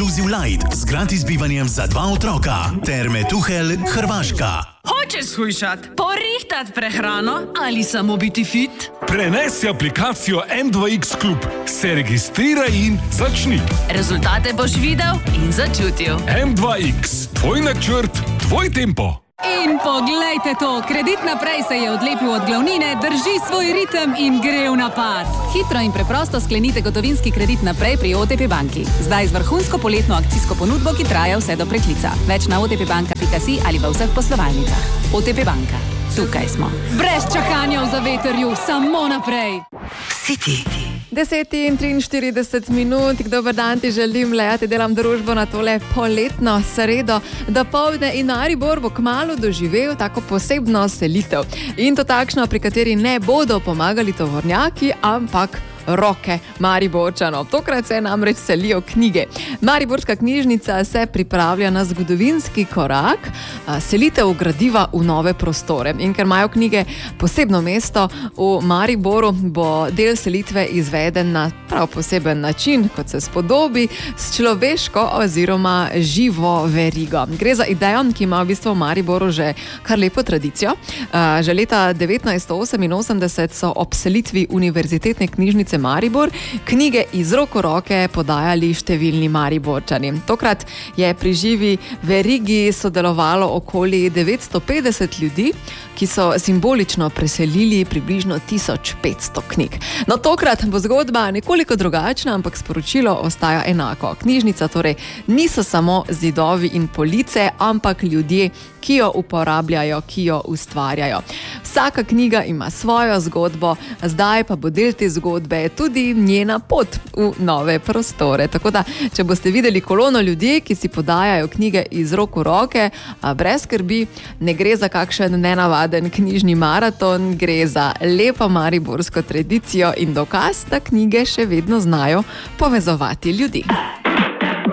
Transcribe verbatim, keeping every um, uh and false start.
Inclusive Light z gratis bivanjem za dva otroka. Terme Tuhelj, Hrvaška. Hočeš shujšat, porihtat prehrano ali samo biti fit? Prenesi aplikacijo M dva X Klub, se registriraj in začni. Rezultate boš videl in začutil. M dva X, tvoj načrt, tvoj tempo. In poglejte to, Kredit naprej se je odlepil od glavnine, drži svoj ritem in gre v napad. Hitro in preprosto sklenite gotovinski kredit naprej pri O T P banki. Zdaj z vrhunsko poletno akcijsko ponudbo, ki traja vse do preklica. Več na otpbanka pika si ali v vseh poslovalnicah. O T P banka. Tukaj smo. Brez čakanja v zavetrju, samo naprej. City. deset in triinštirideset minut, dober dan ti želim, Lea, ti delam družbo na tole poletno sredo. Dopoldne in Maribor bo kmalu doživel tako posebno selitev. In to takšno, pri kateri ne bodo pomagali tovornjaki, ampak roke Mariborčanov. Tokrat se namreč selijo knjige. Mariborska knjižnica se pripravlja na zgodovinski korak, selitev gradiva v nove prostore. In ker imajo knjige posebno mesto v Mariboru, bo del selitve izveden na prav poseben način, kot se spodobi, s človeško oziroma živo verigo. Gre za idejo, ki ima v bistvu v Mariboru že kar lepo tradicijo. Že leta devetnajststo oseminosemdeset so ob selitvi Univerzitetne knjižnice Maribor knjige iz roko v roke podajali številni Mariborčani. Tokrat je pri živi verigi sodelovalo okoli devetsto petdeset ljudi, ki so simbolično preselili približno tisoč petsto knjig. No, tokrat bo zgodba nekoliko drugačna, ampak sporočilo ostaja enako. Knjižnica torej niso samo zidovi in police, ampak ljudje, ki jo uporabljajo, ki jo ustvarjajo. Vsaka knjiga ima svojo zgodbo, zdaj pa bo del te zgodbe tudi njena pot v nove prostore. Tako da, če boste videli kolono ljudi, ki si podajajo knjige iz rok v roke, brez skrbi, ne gre za kakšen nenavaden knjižni maraton, gre za lepo mariborsko tradicijo in dokaz, da knjige še vedno znajo povezovati ljudi.